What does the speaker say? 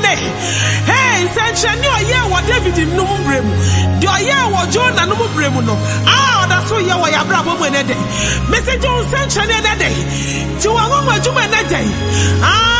day. Hey, Sanchani, or what David in Numbrem. Do I hear what John and Numbrem? Ah, that's why you are your brother when a day. Message on Sanchani that day. To a woman, to a day. Ah.